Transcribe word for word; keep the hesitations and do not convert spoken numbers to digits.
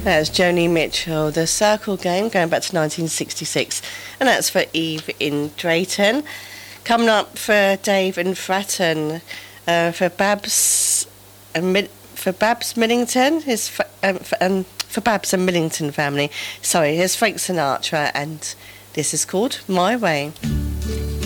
That's Joni Mitchell, The Circle Game, going back to nineteen sixty-six. And that's for Eve in Drayton. Coming up for Dave and Fratton, uh, for Babs and Mid- for Babs Millington, his fa- um, for, um, for Babs and Millington family. Sorry, here's Frank Sinatra, and this is called My Way.